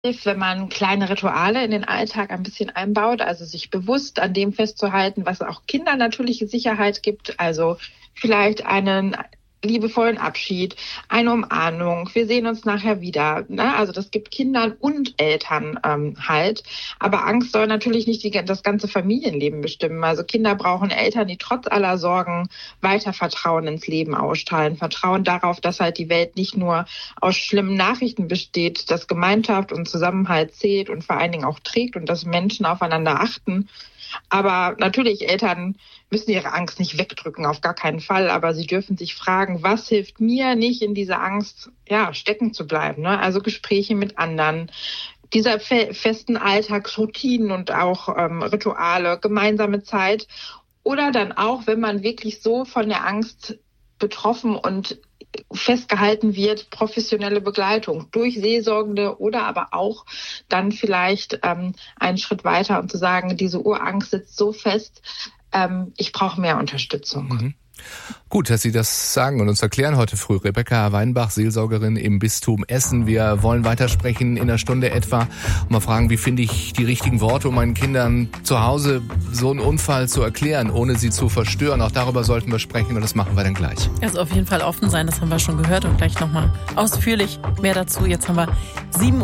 hilft, wenn man kleine Rituale in den Alltag ein bisschen einbaut, also sich bewusst an dem festzuhalten, was auch Kindern natürliche Sicherheit gibt, also vielleicht einen liebevollen Abschied, eine Umarmung, wir sehen uns nachher wieder. Ne? Also das gibt Kindern und Eltern halt. Aber Angst soll natürlich nicht das ganze Familienleben bestimmen. Also Kinder brauchen Eltern, die trotz aller Sorgen weiter Vertrauen ins Leben ausstrahlen. Vertrauen darauf, dass halt die Welt nicht nur aus schlimmen Nachrichten besteht, dass Gemeinschaft und Zusammenhalt zählt und vor allen Dingen auch trägt und dass Menschen aufeinander achten. Aber natürlich, Eltern müssen ihre Angst nicht wegdrücken, auf gar keinen Fall. Aber sie dürfen sich fragen, was hilft mir nicht, in dieser Angst stecken zu bleiben. Ne? Also Gespräche mit anderen, dieser festen Alltagsroutinen und auch Rituale, gemeinsame Zeit. Oder dann auch, wenn man wirklich so von der Angst betroffen und festgehalten wird, professionelle Begleitung durch Seelsorgende oder aber auch dann vielleicht einen Schritt weiter und zu sagen, diese Urangst sitzt so fest, ich brauche mehr Unterstützung. Mhm. Gut, dass Sie das sagen und uns erklären heute früh. Rebecca Weinbach, Seelsorgerin im Bistum Essen. Wir wollen weitersprechen in einer Stunde etwa und mal fragen, wie finde ich die richtigen Worte, um meinen Kindern zu Hause so einen Unfall zu erklären, ohne sie zu verstören. Auch darüber sollten wir sprechen und das machen wir dann gleich. Also auf jeden Fall offen sein, das haben wir schon gehört und gleich nochmal ausführlich mehr dazu. Jetzt haben wir 7